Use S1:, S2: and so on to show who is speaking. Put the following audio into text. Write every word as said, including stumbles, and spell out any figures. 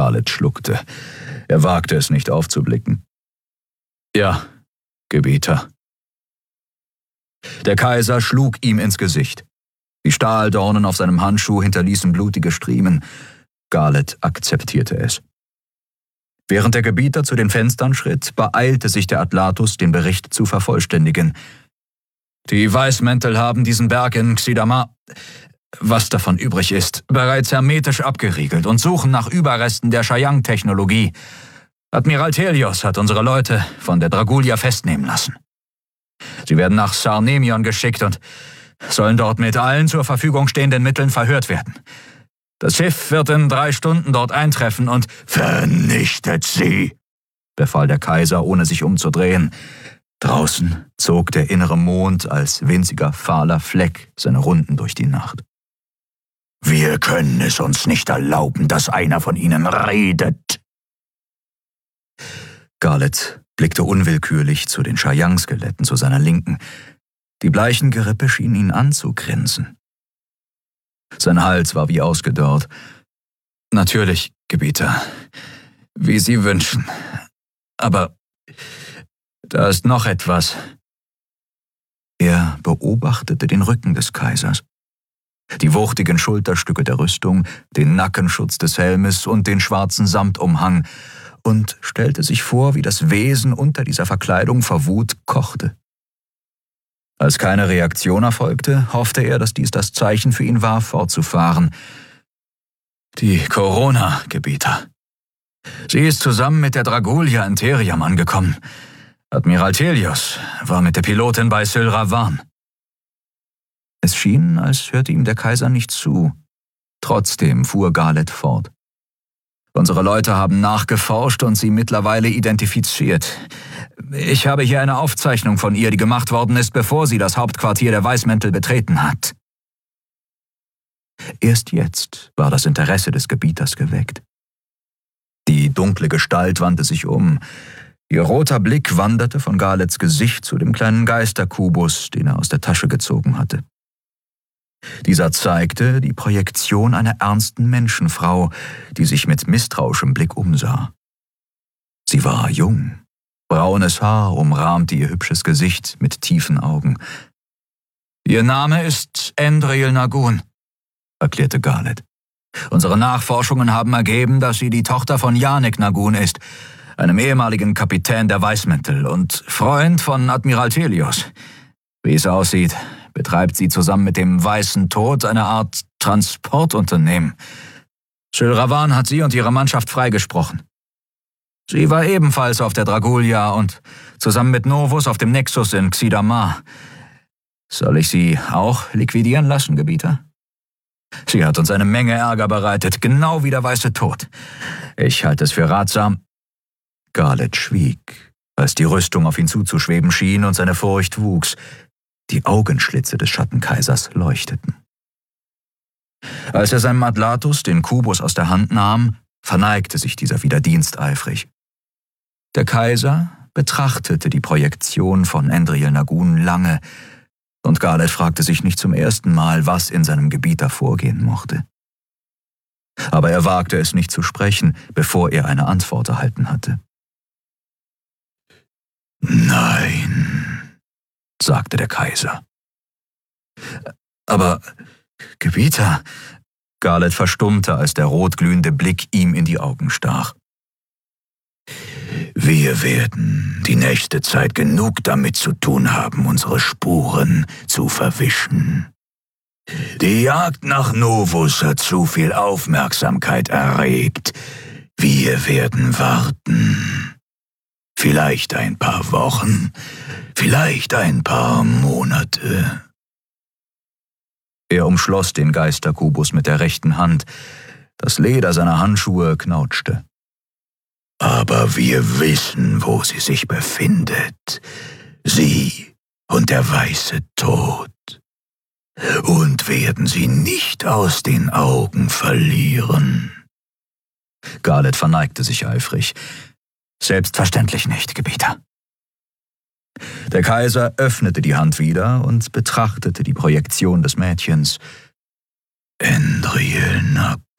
S1: Garlet schluckte. Er wagte es nicht aufzublicken. »Ja, Gebieter.« Der Kaiser schlug ihm ins Gesicht. Die Stahldornen auf seinem Handschuh hinterließen blutige Striemen. Garlet akzeptierte es. Während der Gebieter zu den Fenstern schritt, beeilte sich der Atlatus, den Bericht zu vervollständigen. »Die Weißmäntel haben diesen Berg in Xidamar, was davon übrig ist, bereits hermetisch abgeriegelt und suchen nach Überresten der Shayang-Technologie. Admiral Telios hat unsere Leute von der Dragulia festnehmen lassen. Sie werden nach Sarnemion geschickt und sollen dort mit allen zur Verfügung stehenden Mitteln verhört werden. Das Schiff wird in drei Stunden dort eintreffen und »Vernichtet sie«, befahl der Kaiser, ohne sich umzudrehen. Draußen zog der innere Mond als winziger, fahler Fleck seine Runden durch die Nacht. »Wir können es uns nicht erlauben, dass einer von ihnen redet.« Garlet blickte unwillkürlich zu den Shayang-Skeletten zu seiner Linken. Die bleichen Gerippe schienen ihn anzugrinsen. Sein Hals war wie ausgedörrt. »Natürlich, Gebieter, wie Sie wünschen. Aber da ist noch etwas.« Er beobachtete den Rücken des Kaisers. Die wuchtigen Schulterstücke der Rüstung, den Nackenschutz des Helmes und den schwarzen Samtumhang und stellte sich vor, wie das Wesen unter dieser Verkleidung vor Wut kochte. Als keine Reaktion erfolgte, hoffte er, dass dies das Zeichen für ihn war, fortzufahren. »Die Corona, Gebieter. Sie ist zusammen mit der Dragulia in Theriam angekommen. Admiral Telios war mit der Pilotin bei Syl Ravan.« Es schien, als hörte ihm der Kaiser nicht zu. Trotzdem fuhr Garlet fort. »Unsere Leute haben nachgeforscht und sie mittlerweile identifiziert. Ich habe hier eine Aufzeichnung von ihr, die gemacht worden ist, bevor sie das Hauptquartier der Weißmäntel betreten hat.« Erst jetzt war das Interesse des Gebieters geweckt. Die dunkle Gestalt wandte sich um. Ihr roter Blick wanderte von Garlets Gesicht zu dem kleinen Geisterkubus, den er aus der Tasche gezogen hatte. Dieser zeigte die Projektion einer ernsten Menschenfrau, die sich mit misstrauischem Blick umsah. Sie war jung. Braunes Haar umrahmte ihr hübsches Gesicht mit tiefen Augen. »Ihr Name ist Endriel Nagun«, erklärte Garlet. »Unsere Nachforschungen haben ergeben, dass sie die Tochter von Janek Nagun ist, einem ehemaligen Kapitän der Weißmäntel und Freund von Admiral Telios. Wie es aussieht, betreibt sie zusammen mit dem Weißen Tod eine Art Transportunternehmen. Syl Ravan hat sie und ihre Mannschaft freigesprochen. Sie war ebenfalls auf der Dragulia und zusammen mit Novus auf dem Nexus in Xidamar. Soll ich sie auch liquidieren lassen, Gebieter? Sie hat uns eine Menge Ärger bereitet, genau wie der Weiße Tod. Ich halte es für ratsam.« Garlet schwieg, als die Rüstung auf ihn zuzuschweben schien und seine Furcht wuchs. Die Augenschlitze des Schattenkaisers leuchteten. Als er seinem Atlatus den Kubus aus der Hand nahm, verneigte sich dieser wieder diensteifrig. Der Kaiser betrachtete die Projektion von Endriel Nagun lange, und Garlet fragte sich nicht zum ersten Mal, was in seinem Gebieter vorgehen mochte. Aber er wagte es nicht zu sprechen, bevor er eine Antwort erhalten hatte. »Nein«, sagte der Kaiser. »Aber, Gebieter«, Garlet verstummte, als der rotglühende Blick ihm in die Augen stach. »Wir werden die nächste Zeit genug damit zu tun haben, unsere Spuren zu verwischen. Die Jagd nach Novus hat zu viel Aufmerksamkeit erregt. Wir werden warten. Vielleicht ein paar Wochen, vielleicht ein paar Monate.« Er umschloss den Geisterkubus mit der rechten Hand. Das Leder seiner Handschuhe knautschte. »Aber wir wissen, wo sie sich befindet. Sie und der Weiße Tod. Und werden sie nicht aus den Augen verlieren.« Garlet verneigte sich eifrig. »Selbstverständlich nicht, Gebieter.« Der Kaiser öffnete die Hand wieder und betrachtete die Projektion des Mädchens. »Endriel Nagun«,